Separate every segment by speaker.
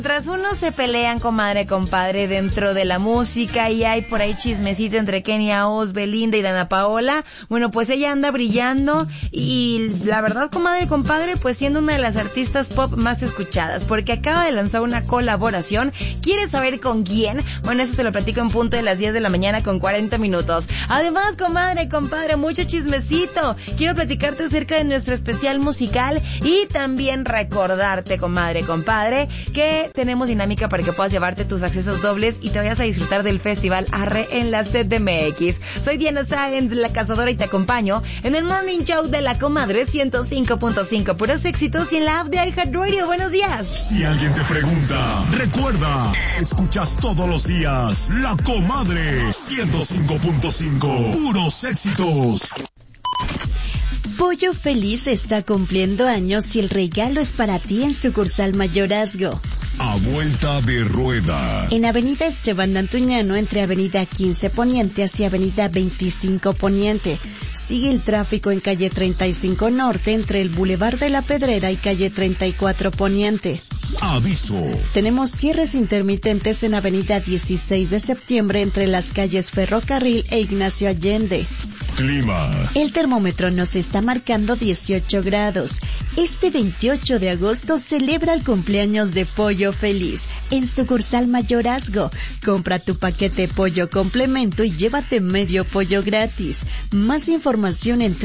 Speaker 1: Mientras unos se pelean, comadre, compadre, dentro de la música y hay por ahí chismecito entre Kenia Oz, Belinda y Dana Paola, bueno, pues ella anda brillando y la verdad, comadre, compadre, pues siendo una de las artistas pop más escuchadas, porque acaba de lanzar una colaboración. ¿Quieres saber con quién? Bueno, eso te lo platico en punto de las 10 de la mañana con 40 minutos. Además, comadre, compadre, mucho chismecito. Quiero platicarte acerca de nuestro especial musical y también recordarte, comadre, compadre, que tenemos dinámica para que puedas llevarte tus accesos dobles y te vayas a disfrutar del Festival Arre en la CDMX. Soy Diana Sáenz, la cazadora, y te acompaño en el Morning Show de la Comadre 105.5, puros éxitos, y en la app de iHeartRadio. Buenos días.
Speaker 2: Si alguien te pregunta, recuerda, escuchas todos los días La Comadre 105.5, puros éxitos.
Speaker 3: Pollo Feliz está cumpliendo años y el regalo es para ti en sucursal Mayorazgo.
Speaker 2: A vuelta de rueda.
Speaker 3: En Avenida Esteban Antuñano, entre Avenida 15 Poniente hacia Avenida 25 Poniente. Sigue el tráfico en calle 35 Norte, entre el Boulevard de la Pedrera y calle 34 Poniente.
Speaker 2: Aviso.
Speaker 3: Tenemos cierres intermitentes en Avenida 16 de Septiembre, entre las calles Ferrocarril e Ignacio Allende.
Speaker 2: Clima.
Speaker 3: El termómetro nos está marcando 18 grados. Este 28 de agosto celebra el cumpleaños de Pollo Feliz en sucursal Mayorazgo. Compra tu paquete pollo complemento y llévate medio pollo gratis. Más información en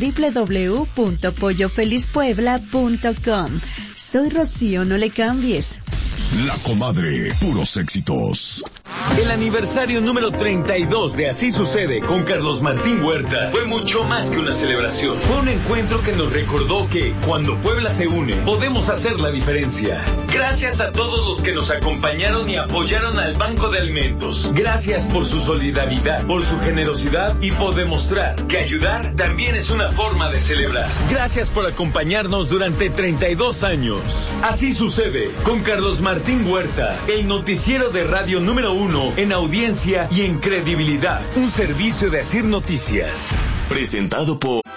Speaker 3: www.pollofelizpuebla.com. Soy Rocío, no le cambies.
Speaker 2: La Comadre, puros éxitos.
Speaker 4: El aniversario número 32 de Así Sucede con Carlos Martín Huerta fue mucho más que una celebración. Fue un encuentro que nos recordó que cuando Puebla se une, podemos hacer la diferencia. Gracias a todos los que nos acompañaron y apoyaron al Banco de Alimentos. Gracias por su solidaridad, por su generosidad y por demostrar que ayudar también es una forma de celebrar. Gracias por acompañarnos durante 32 años. Así Sucede con Carlos Martín Huerta, el noticiero de radio número 1 en audiencia y en credibilidad. Un servicio de Asir Noticias.
Speaker 5: Presentado por